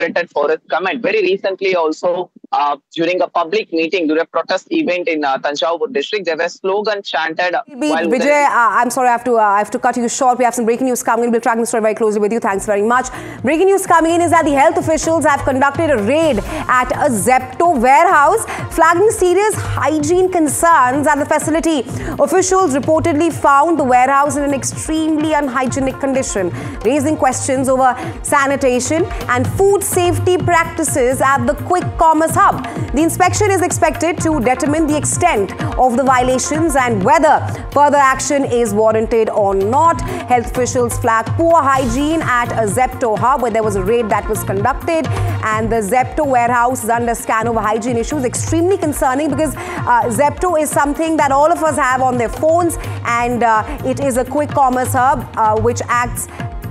celebrated for his comment. Very recently, also during a public meeting, during a protest event in Tanjavur district, there were slogans chanted while Vijay, I'm sorry, I have to cut you short. We have some breaking news coming in. We'll track the story very closely with you. Thanks very much. Breaking news coming in is that the health officials have conducted a raid at a Zepto warehouse, flagging serious hygiene concerns at the facility. Officials reportedly found the warehouse in an extremely unhygienic condition, raising questions over sanitation and food safety practices at the quick commerce hub. The inspection is expected to determine the extent of the violations and whether further action is warranted or not. Health officials flagged poor hygiene at a Zepto hub where there was a raid that was conducted, and the Zepto warehouse is under scan over hygiene issues. Extremely concerning because Zepto is something that all of us have on their phones, and it is a quick commerce hub which acts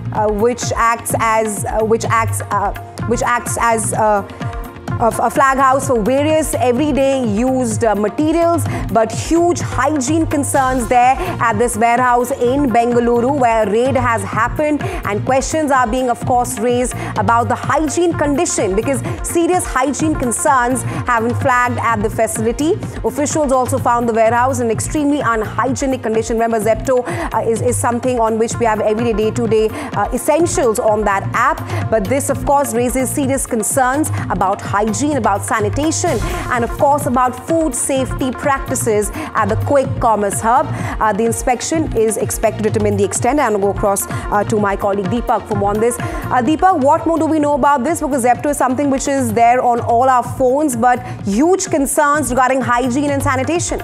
as a flag house for various everyday used materials, but huge hygiene concerns there at this warehouse in Bengaluru where a raid has happened, and questions are being of course raised about the hygiene condition because serious hygiene concerns have been flagged at the facility. Officials also found the warehouse in extremely unhygienic condition. Remember, Zepto is something on which we have everyday day-to-day essentials on that app, but this of course raises serious concerns about hygiene, about sanitation, and of course about food safety practices at the quick commerce hub. The inspection is expected to determine the extent. I'm going to go across to my colleague Deepak for more on this. Deepak, what more do we know about this? Because Zepto is something which is there on all our phones, but huge concerns regarding hygiene and sanitation.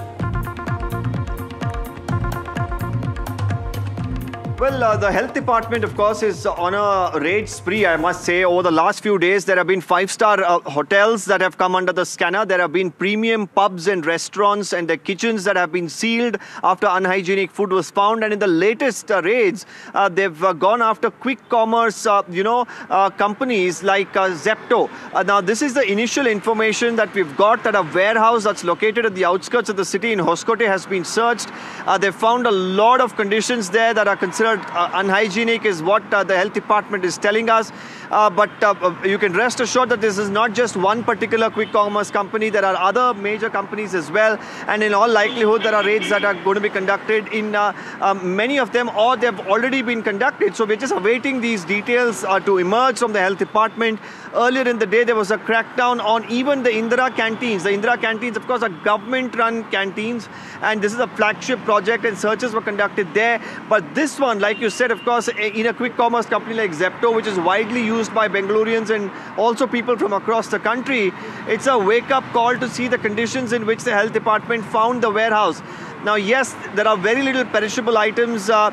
Well, the health department, of course, is on a raid spree, I must say. Over the last few days, there have been five-star hotels that have come under the scanner. There have been premium pubs and restaurants and the kitchens that have been sealed after unhygienic food was found. And in the latest raids, they've gone after quick commerce, companies like Zepto. Now, this is the initial information that we've got, that a warehouse that's located at the outskirts of the city in Hoskote has been searched. They've found a lot of conditions there that are considered unhygienic, is what the health department is telling us. But you can rest assured that this is not just one particular quick commerce company. There are other major companies as well. And in all likelihood, there are raids that are going to be conducted in many of them, or they've already been conducted. So we're just awaiting these details to emerge from the health department. Earlier in the day, there was a crackdown on even the Indira canteens. The Indira canteens, of course, are government-run canteens. And this is a flagship project, and searches were conducted there. But this one, like you said, of course, in a quick commerce company like Zepto, which is widely used by Bengalurians and also people from across the country, it's a wake-up call to see the conditions in which the health department found the warehouse. Now, yes, there are very little perishable items, that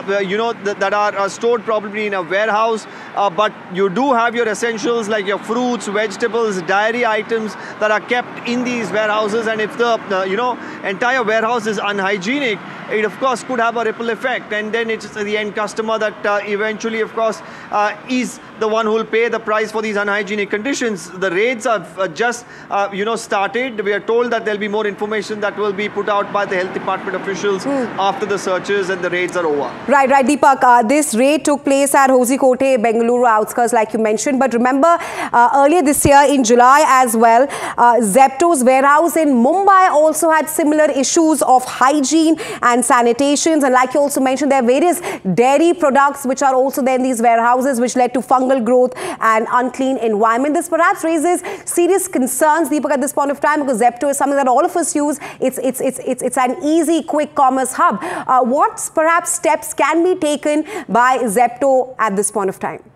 are stored probably in a warehouse, but you do have your essentials like your fruits, vegetables, dairy items that are kept in these warehouses. And if the, entire warehouse is unhygienic, it of course could have a ripple effect. And then it's the end customer that eventually, of course, is the one who will pay the price for these unhygienic conditions. The raids have just, started. We are told that there'll be more information that will be put out by the health department officials after the searches and the raids are over. Right, Deepak. This raid took place at Hozikote, Bengaluru outskirts, like you mentioned. But remember, earlier this year in July as well, Zepto's warehouse in Mumbai also had similar issues of hygiene and sanitations. And like you also mentioned, there are various dairy products which are also there in these warehouses, which led to fungal growth and unclean environment. This perhaps raises serious concerns, Deepak, at this point of time, because Zepto is something that all of us use. It's an easy, quick commerce hub. What perhaps steps can be taken by Zepto at this point of time?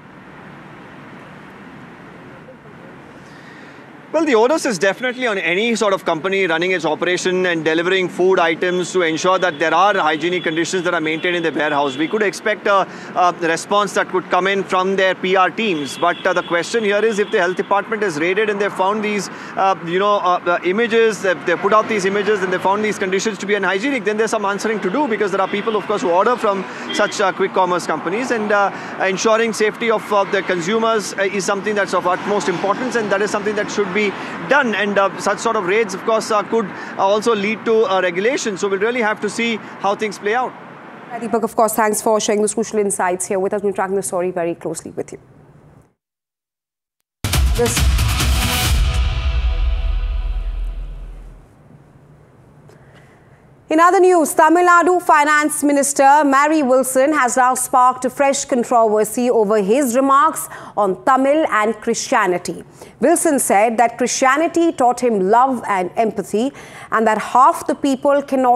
Well, the onus is definitely on any sort of company running its operation and delivering food items to ensure that there are hygienic conditions that are maintained in the warehouse. We could expect a response that could come in from their PR teams. But the question here is, if the health department has raided and they found these, images, they put out these images and they found these conditions to be unhygienic, then there's some answering to do, because there are people, of course, who order from such quick commerce companies, and ensuring safety of the consumers is something that's of utmost importance, and that is something that should be done. And such sort of raids, of course, could also lead to regulation. So we'll really have to see how things play out. Deepak, of course, thanks for sharing those crucial insights here with us. We're tracking the story very closely with you. In other news, Tamil Nadu Finance Minister Mary Wilson has now sparked a fresh controversy over his remarks on Tamil and Christianity. Wilson said that Christianity taught him love and empathy, and that half the people cannot